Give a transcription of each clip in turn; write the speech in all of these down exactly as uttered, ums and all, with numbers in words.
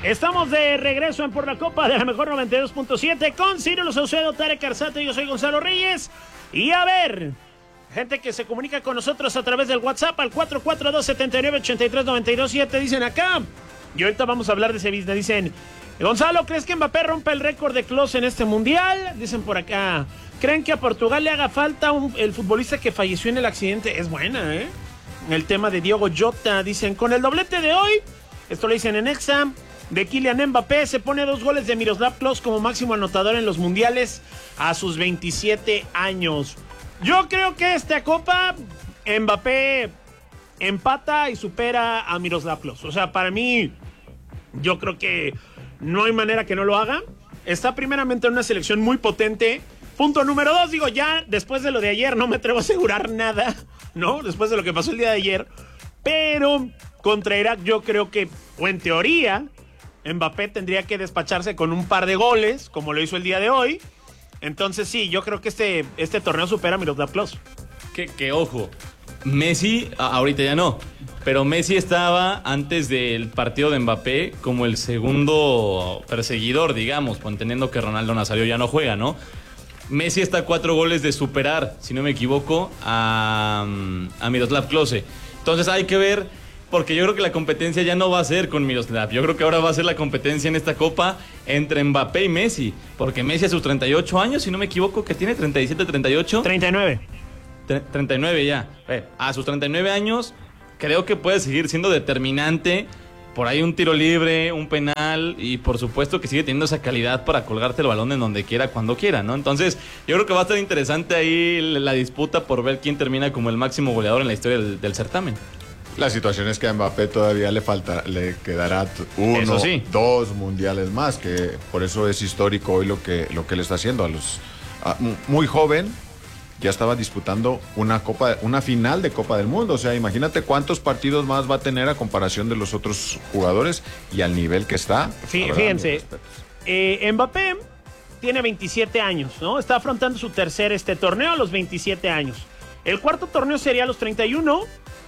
Estamos de regreso en Por la Copa de la Mejor noventa y dos punto siete con Ciro Saucedo, Tarek Arzate, yo soy Gonzalo Reyes. Y a ver, gente que se comunica con nosotros a través del WhatsApp al cuatro cuatro dos, siete nueve, ocho tres nueve dos siete, dicen acá, y ahorita vamos a hablar de ese business, dicen, Gonzalo, ¿crees que Mbappé rompe el récord de Klose en este mundial? Dicen por acá, ¿creen que a Portugal le haga falta un, el futbolista que falleció en el accidente? Es buena, ¿eh? El tema de Diogo Jota, dicen, con el doblete de hoy, esto lo dicen en Exa, de Kylian Mbappé, se pone dos goles de Miroslav Klose como máximo anotador en los mundiales a sus veintisiete años. Yo creo que esta copa Mbappé empata y supera a Miroslav Klose. O sea, para mí, yo creo que no hay manera que no lo haga. Está primeramente en una selección muy potente. Punto número dos, digo, ya después de lo de ayer no me atrevo a asegurar nada, ¿no? Después de lo que pasó el día de ayer. Pero contra Irak yo creo que, o en teoría, Mbappé tendría que despacharse con un par de goles, como lo hizo el día de hoy. Entonces sí, yo creo que este, este torneo supera a Miroslav Klose. Que, que ojo, Messi, ahorita ya no, pero Messi estaba antes del partido de Mbappé como el segundo perseguidor, digamos, entendiendo que Ronaldo Nazario ya no juega, ¿no? Messi está a cuatro goles de superar, si no me equivoco, a, a Miroslav Klose. Entonces hay que ver, porque yo creo que la competencia ya no va a ser con Miroslav. Yo creo que ahora va a ser la competencia en esta copa entre Mbappé y Messi. Porque Messi a sus treinta y ocho años, si no me equivoco, que tiene treinta y siete, treinta y ocho. treinta y nueve. treinta y nueve ya. A sus treinta y nueve años, creo que puede seguir siendo determinante. Por ahí un tiro libre, un penal, y por supuesto que sigue teniendo esa calidad para colgarte el balón en donde quiera, cuando quiera, ¿no? Entonces, yo creo que va a estar interesante ahí la disputa por ver quién termina como el máximo goleador en la historia del, del certamen. La situación es que a Mbappé todavía le falta, le quedará uno, sí. dos mundiales más, que por eso es histórico hoy lo que, lo que él está haciendo. A los, a, muy joven, ya estaba disputando una copa, una final de Copa del Mundo. O sea, imagínate cuántos partidos más va a tener a comparación de los otros jugadores y al nivel que está. Fí, fíjense, eh, Mbappé tiene veintisiete años, ¿no? Está afrontando su tercer este torneo a los veintisiete años. El cuarto torneo sería a los treinta y uno.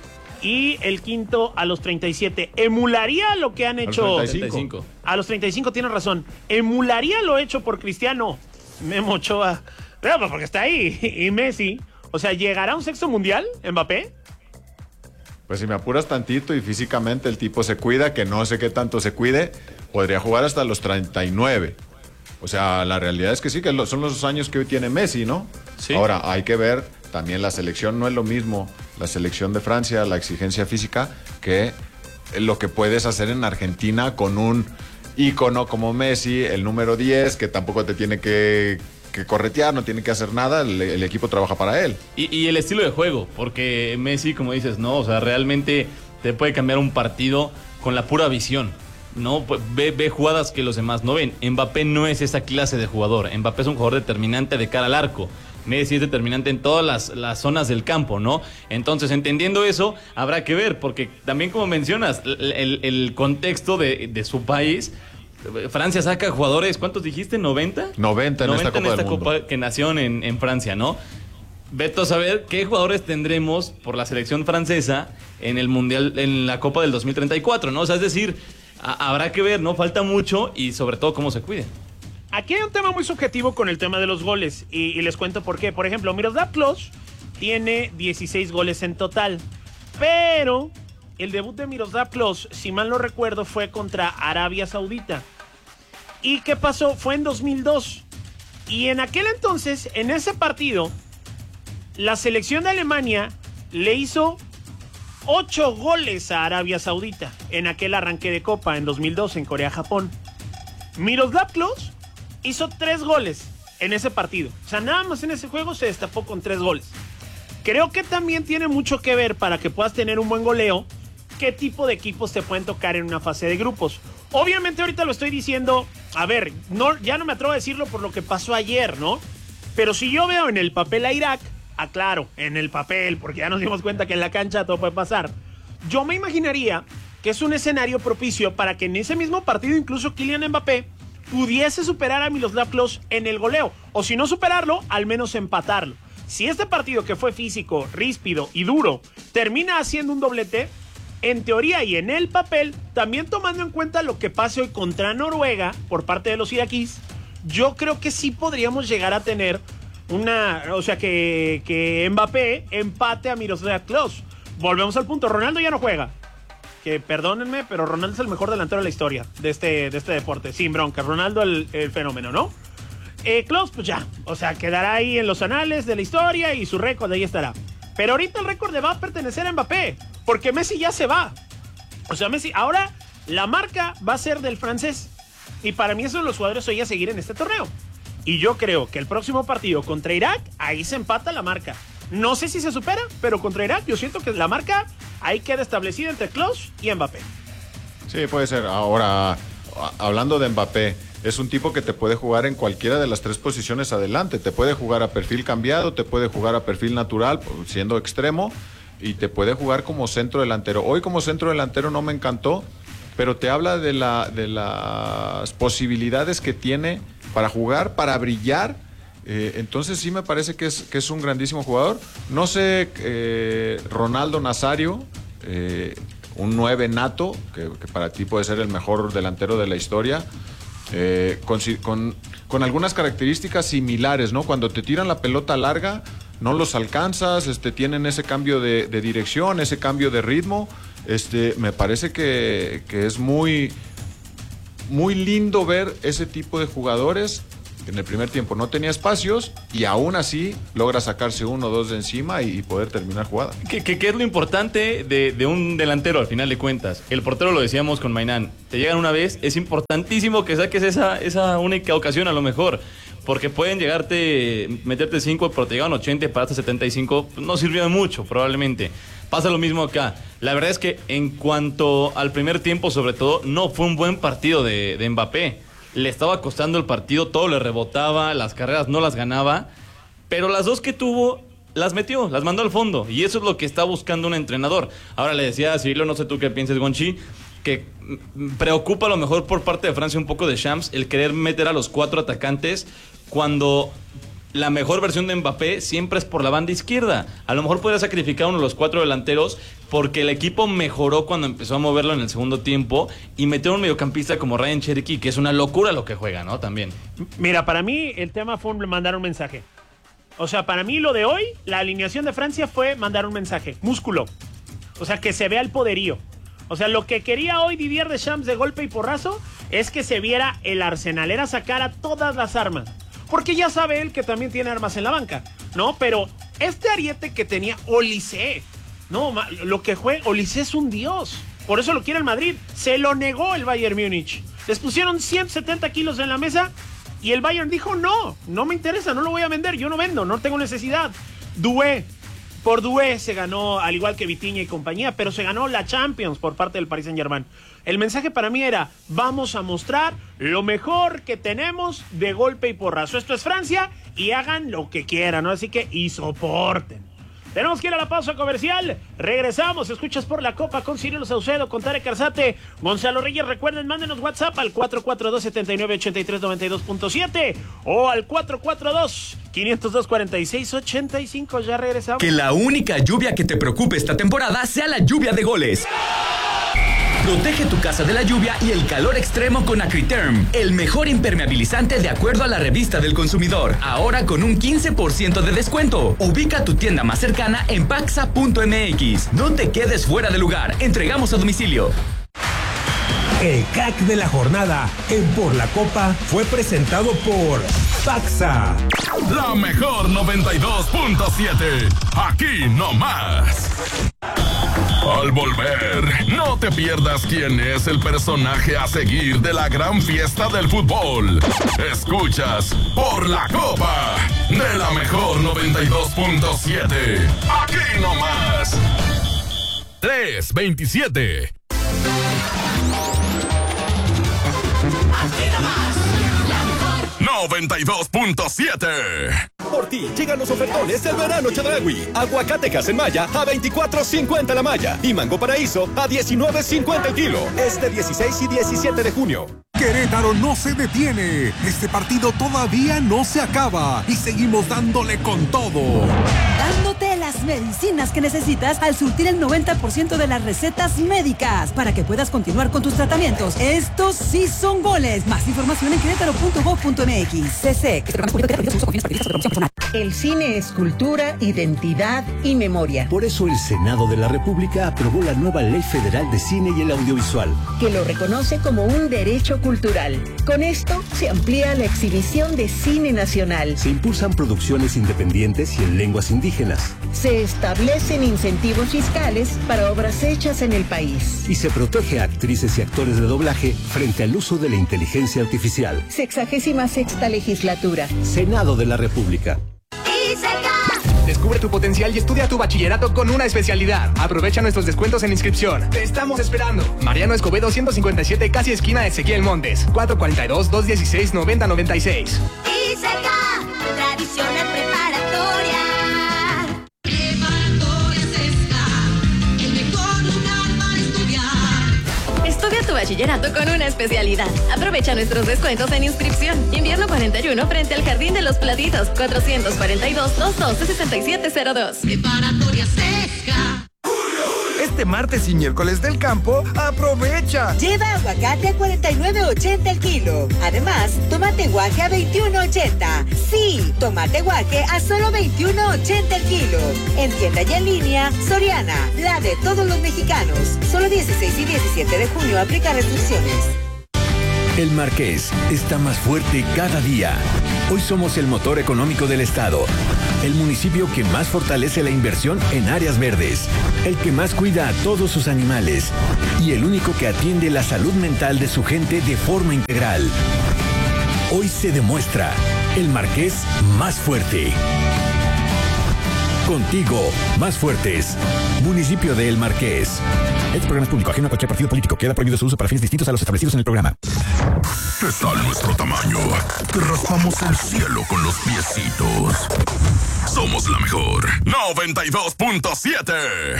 Y el quinto a los treinta y siete. Emularía lo que han hecho. A los treinta y cinco. A los treinta y cinco, tienes razón. Emularía lo hecho por Cristiano, Memo Ochoa. Pero pues porque está ahí. Y Messi. O sea, ¿llegará a un sexto mundial, Mbappé? Pues si me apuras tantito y físicamente el tipo se cuida, que no sé qué tanto se cuide, podría jugar hasta los treinta y nueve. O sea, la realidad es que sí, que son los años que hoy tiene Messi, ¿no? Sí. Ahora, hay que ver, también la selección no es lo mismo, la selección de Francia, la exigencia física, que lo que puedes hacer en Argentina con un ícono como Messi, el número diez, que tampoco te tiene que, que corretear, no tiene que hacer nada, el, el equipo trabaja para él. Y, y el estilo de juego, porque Messi, como dices, no, o sea, realmente te puede cambiar un partido con la pura visión. No, ve, ve jugadas que los demás no ven. Mbappé no es esa clase de jugador. Mbappé es un jugador determinante de cara al arco. Messi es determinante en todas las, las zonas del campo, ¿no? Entonces, entendiendo eso, habrá que ver, porque también, como mencionas, el, el, el contexto de, de su país. Francia saca jugadores, ¿cuántos dijiste? ¿noventa? noventa en esta Copa en esta del Mundo. Copa que nació en, en Francia, ¿no? Veto a saber qué jugadores tendremos por la selección francesa en el Mundial, en la Copa del dos mil treinta y cuatro, ¿no? O sea, es decir, a, habrá que ver, ¿no? Falta mucho y sobre todo cómo se cuide. Aquí hay un tema muy subjetivo con el tema de los goles y, y les cuento por qué. Por ejemplo, Miroslav Klose tiene dieciséis goles en total, pero el debut de Miroslav Klose, si mal no recuerdo, fue contra Arabia Saudita. ¿Y qué pasó? Fue en dos mil dos. Y en aquel entonces, en ese partido, la selección de Alemania le hizo ocho goles a Arabia Saudita en aquel arranque de Copa en dos mil dos en Corea-Japón. Miroslav Klose hizo tres goles en ese partido. O sea, nada más en ese juego se destapó con tres goles. Creo que también tiene mucho que ver para que puedas tener un buen goleo, qué tipo de equipos te pueden tocar en una fase de grupos. Obviamente ahorita lo estoy diciendo, a ver, no, ya no me atrevo a decirlo por lo que pasó ayer, ¿no? Pero si yo veo en el papel a Irak, aclaro, en el papel, porque ya nos dimos cuenta que en la cancha todo puede pasar, yo me imaginaría que es un escenario propicio para que en ese mismo partido incluso Kylian Mbappé pudiese superar a Miroslav Klose en el goleo, o si no superarlo, al menos empatarlo. Si este partido que fue físico, ríspido y duro termina haciendo un doblete, en teoría y en el papel, también tomando en cuenta lo que pase hoy contra Noruega por parte de los iraquíes, yo creo que sí podríamos llegar a tener una, o sea, que, que Mbappé empate a Miroslav Klose. Volvemos al punto, Ronaldo ya no juega. Que perdónenme, pero Ronaldo es el mejor delantero de la historia de este, de este deporte, sin bronca. Ronaldo el, el fenómeno, ¿no? Eh, Klose, pues ya, o sea, quedará ahí en los anales de la historia y su récord ahí estará. Pero ahorita el récord le va a pertenecer a Mbappé, porque Messi ya se va. O sea, Messi, ahora la marca va a ser del francés. Y para mí esos son los jugadores hoy a seguir en este torneo. Y yo creo que el próximo partido contra Irak, ahí se empata la marca. No sé si se supera, pero contra Irak yo siento que la marca ahí queda establecida entre Klose y Mbappé. Sí, puede ser. Ahora, hablando de Mbappé, es un tipo que te puede jugar en cualquiera de las tres posiciones adelante. Te puede jugar a perfil cambiado, te puede jugar a perfil natural, siendo extremo, y te puede jugar como centro delantero. Hoy como centro delantero no me encantó, pero te habla de, la, de las posibilidades que tiene para jugar, para brillar. Eh, entonces sí me parece que es, que es un grandísimo jugador. No sé, eh, Ronaldo Nazario, eh, un nueve nato, que, que para ti puede ser el mejor delantero de la historia. Eh, con, con, con algunas características similares, ¿no? Cuando te tiran la pelota larga, no los alcanzas, este, tienen ese cambio de, de dirección, ese cambio de ritmo. Este, me parece que, que es muy, muy lindo ver ese tipo de jugadores. En el primer tiempo no tenía espacios y aún así logra sacarse uno o dos de encima y, y poder terminar jugada. ¿Qué, qué, qué es lo importante de, de un delantero al final de cuentas? El portero, lo decíamos con Mainán, te llegan una vez, es importantísimo que saques esa, esa única ocasión a lo mejor, porque pueden llegarte, meterte cinco, pero te llegan ochenta y paraste setenta y cinco, no sirvió de mucho probablemente. Pasa lo mismo acá. La verdad es que en cuanto al primer tiempo, sobre todo, no fue un buen partido de, de Mbappé. Le estaba costando el partido, todo le rebotaba, las carreras no las ganaba, pero las dos que tuvo las metió, las mandó al fondo, y eso es lo que está buscando un entrenador. Ahora le decía a Cirilo, no sé tú qué pienses, Gonchi, que preocupa a lo mejor por parte de Francia un poco de Champs el querer meter a los cuatro atacantes cuando la mejor versión de Mbappé siempre es por la banda izquierda. A lo mejor podría sacrificar uno de los cuatro delanteros porque el equipo mejoró cuando empezó a moverlo en el segundo tiempo y metió a un mediocampista como Ryan Cherky, que es una locura lo que juega, ¿no? También. Mira, para mí el tema fue mandar un mensaje. O sea, para mí lo de hoy, la alineación de Francia fue mandar un mensaje. Músculo. O sea, que se vea el poderío. O sea, lo que quería hoy Didier Deschamps de golpe y porrazo es que se viera el arsenal, era sacar a todas las armas. Porque ya sabe él que también tiene armas en la banca, ¿no? Pero este ariete que tenía Olise, no, lo que juega, Olise es un dios. Por eso lo quiere el Madrid. Se lo negó el Bayern Múnich. Les pusieron ciento setenta kilos en la mesa y el Bayern dijo, no, no me interesa, no lo voy a vender, yo no vendo, no tengo necesidad. Doué, por Doué se ganó, al igual que Vitinha y compañía, pero se ganó la Champions por parte del Paris Saint-Germain. El mensaje para mí era, vamos a mostrar lo mejor que tenemos de golpe y porrazo. Esto es Francia y hagan lo que quieran, ¿no? Así que, y soporten. Tenemos que ir a la pausa comercial. Regresamos. Escuchas Por la Copa con Cirilo Saucedo, con Tarek Arzate, Gonzalo Reyes. Recuerden, mándenos WhatsApp al cuatro cuatro dos, siete nueve, ocho tres nueve dos punto siete o al cuatro cuatro dos, cinco cero dos, cuatro seis ocho cinco. Ya regresamos. Que la única lluvia que te preocupe esta temporada sea la lluvia de goles. Protege tu casa de la lluvia y el calor extremo con Acriterm, el mejor impermeabilizante de acuerdo a la revista del consumidor. Ahora con un quince por ciento de descuento. Ubica tu tienda más cercana en paxa punto m x. No te quedes fuera de lugar. Entregamos a domicilio. El crack de la jornada en Por la Copa fue presentado por Paxa. La mejor noventa y dos punto siete. Aquí no más. Al volver, no te pierdas quién es el personaje a seguir de la gran fiesta del fútbol. Escuchas Por la Copa de la mejor noventa y dos punto siete. Aquí nomás. tres veintisiete. Aquí nomás. noventa y dos punto siete. Por ti llegan los ofertones del verano Chedraui. Aguacate Casemaya a veinticuatro cincuenta la malla y mango paraíso a diecinueve cincuenta el kilo. Este dieciséis y diecisiete de junio. Querétaro no se detiene. Este partido todavía no se acaba y seguimos dándole con todo. Dándote la las medicinas que necesitas al surtir el noventa por ciento de las recetas médicas para que puedas continuar con tus tratamientos. Estos sí son goles. Más información en querétaro punto gov punto m x. C C. El cine es cultura, identidad y memoria. Por eso el Senado de la República aprobó la nueva Ley Federal de Cine y el Audiovisual, que lo reconoce como un derecho cultural. Con esto se amplía la exhibición de cine nacional. Se impulsan producciones independientes y en lenguas indígenas. Se establecen incentivos fiscales para obras hechas en el país. Y se protege a actrices y actores de doblaje frente al uso de la inteligencia artificial. Sexagésima sexta legislatura. Senado de la República. Descubre tu potencial y estudia tu bachillerato con una especialidad. Aprovecha nuestros descuentos en inscripción. Te estamos esperando. Mariano Escobedo ciento cincuenta y siete, casi esquina Ezequiel Montes. cuatro cuatro dos, dos uno seis, nueve cero nueve seis. ISECA, tradicional preparatoria. Preparatoria Sesca, el mejor lugar para estudiar. Estudia tu bachillerato con una especialidad. Aprovecha nuestros descuentos en inscripción. Invierno cuarenta y uno frente al Jardín de los Platitos. cuatrocientos cuarenta y dos, doscientos doce, sesenta y siete cero dos. Preparatoria Sesca. Este martes y miércoles del campo, aprovecha. Lleva aguacate a cuarenta y nueve ochenta el kilo. Además, tomate guaje a veintiuno ochenta. Sí, tomate guaje a solo veintiuno ochenta el kilo. En tienda y en línea, Soriana, la de todos los mexicanos. Solo dieciséis y diecisiete de junio aplica restricciones. El Marqués está más fuerte cada día. Hoy somos el motor económico del estado, el municipio que más fortalece la inversión en áreas verdes, el que más cuida a todos sus animales y el único que atiende la salud mental de su gente de forma integral. Hoy se demuestra el Marqués más fuerte. Contigo, más fuertes. Municipio de El Marqués. Este programa es público, ajeno a cualquier partido político. Queda prohibido su uso para fines distintos a los establecidos en el programa. ¿Qué tal nuestro tamaño? Que raspamos el cielo con los piecitos. Somos la mejor. noventa y dos punto siete.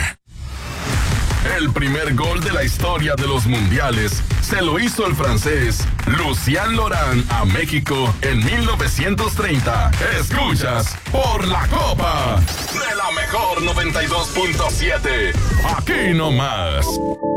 El primer gol de la historia de los mundiales se lo hizo el francés Lucien Laurent a México en mil novecientos treinta. Escuchas Por la Copa de la mejor noventa y dos punto siete. Aquí nomás.